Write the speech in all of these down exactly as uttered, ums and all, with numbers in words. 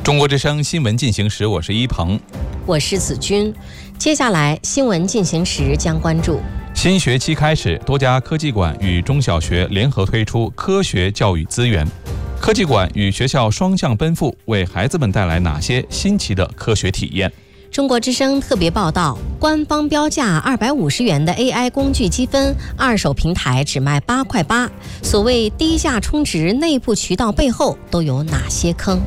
中国之声新闻进行时，我是一鹏， 我是子君。接下来新闻进行时将关注： 新学期开始，多家科技馆与中小学联合推出科学教育资源。科技馆与学校双向奔赴，为孩子们带来哪些新奇的科学体验？ 中国之声特别报道：官方标价二百五十元的 A I 工具积分，二手平台只卖八块八。所谓低价充值，内部渠道背后都有哪些坑？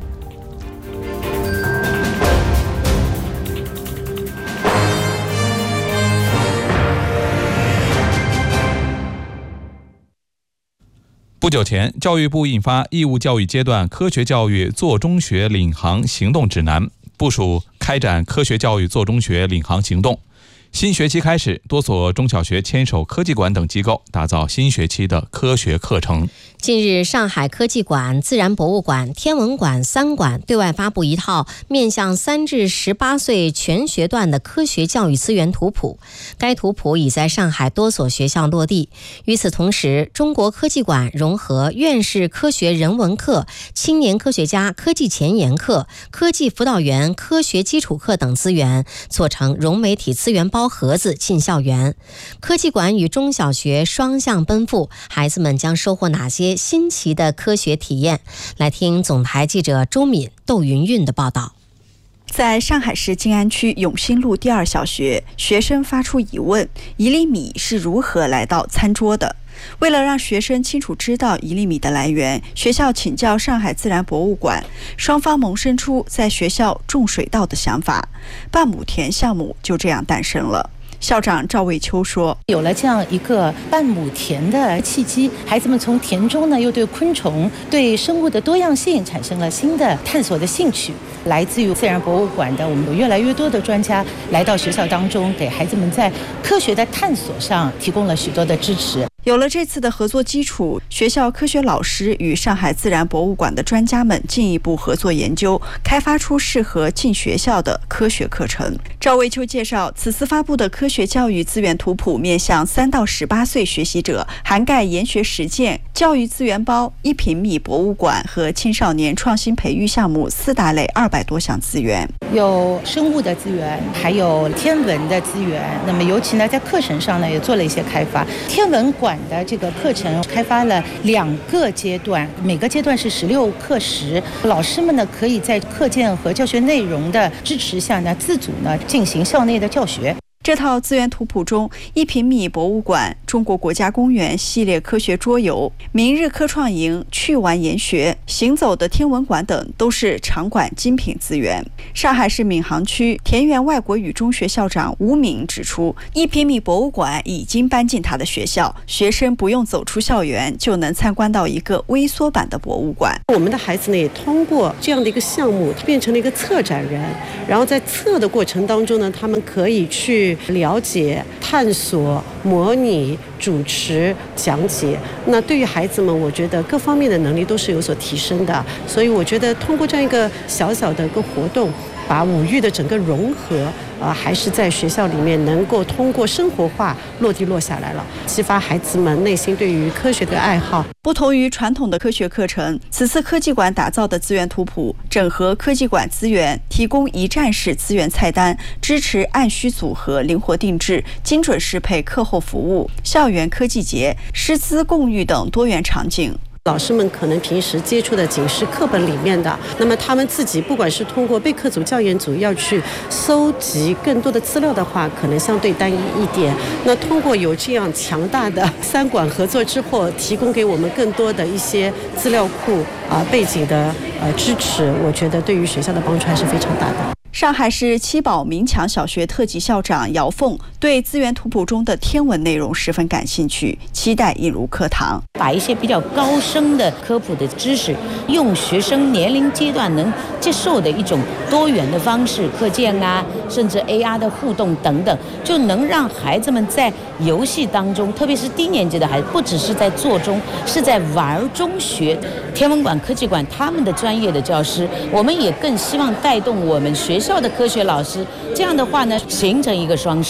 不久前，教育部印发《义务教育阶段科学教育做中学领航行动指南》，部署开展科学教育做中学领航行动。新学期开始，多所中小学牵手科技馆等机构，打造新学期的科学课程。 近日，上海科技馆、自然博物馆、天文馆三馆对外发布一套面向三至十八岁全学段的科学教育资源图谱。该图谱已在上海多所学校落地。与此同时，中国科技馆融合院士科学人文课、青年科学家科技前沿课、科技辅导员科学基础课等资源，做成融媒体资源包盒子进校园。科技馆与中小学双向奔赴，孩子们将收获哪些新奇的科学体验？来听总台记者周敏、窦云韵的报道。 在上海市静安区永兴路第二小学，学生发出疑问：一粒米是如何来到餐桌的？为了让学生清楚知道一粒米的来源，学校请教上海自然博物馆，双方萌生出在学校种水稻的想法，半亩田项目就这样诞生了。校长赵卫秋说， 有了这样一个半亩田的契机，孩子们从田中呢又对昆虫、对生物的多样性产生了新的探索的兴趣。来自于自然博物馆的我们有越来越多的专家来到学校当中，给孩子们在科学的探索上提供了许多的支持。 有了这次的合作基础，学校科学老师与上海自然博物馆的专家们进一步合作研究，开发出适合进学校的科学课程。赵卫秋介绍，此次发布的科学教育资源图谱面向三到十八岁学习者，涵盖研学实践、教育资源包、一平米博物馆和青少年创新培育项目四大类二百多项资源， 有生物的资源，还有天文的资源。那么尤其呢，在课程上呢，也做了一些开发。天文馆的这个课程开发了两个阶段，每个阶段是十六课时，老师们呢可以在课件和教学内容的支持下呢，自主呢进行校内的教学。 这套资源图谱中，一平米博物馆、中国国家公园系列科学桌游、明日科创营、趣玩研学、行走的天文馆等都是场馆精品资源。上海市闵行区田园外国语中学校长吴敏指出，一平米博物馆已经搬进他的学校，学生不用走出校园就能参观到一个微缩版的博物馆。 我们的孩子呢，也通过这样的一个项目，变成了一个策展人，然后在策的过程当中呢，他们可以去了解、探索、模拟、主持、讲解。那对于孩子们，我觉得各方面的能力都是有所提升的。所以我觉得通过这样一个小小的一个活动，把五育的整个融合，呃，还是在学校里面能够通过生活化落地落下来了，激发孩子们内心对于科学的爱好。 不同于传统的科学课程，此次科技馆打造的资源图谱整合科技馆资源，提供一站式资源菜单，支持按需组合、灵活定制、精准适配课后服务、校园科技节、师资共育等多元场景。 老师们可能平时接触的仅是课本里面的，那么他们自己不管是通过备课组、教研组要去搜集更多的资料的话，可能相对单一一点。那通过有这样强大的三馆合作之后，提供给我们更多的一些资料库啊、背景的呃支持，我觉得对于学校的帮助还是非常大的。 上海市七宝明强小学特级校长姚凤对资源图谱中的天文内容十分感兴趣，期待一如课堂， 把一些比较高深的科普的知识，用学生年龄阶段能接受的一种多元的方式，课件啊，甚至 A R 的互动等等，就能让孩子们在游戏当中，特别是低年级的孩子，不只是在做中，是在玩中学。天文馆、科技馆他们的专业的教师，我们也更希望带动我们学校的科学老师，这样的话呢，形成一个双师。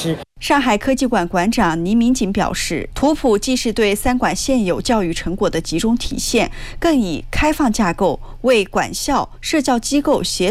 上海科技馆馆长倪民警表示，图谱既是对三馆现有教育成果的集中体现，更以开放架构为管校、社教机构协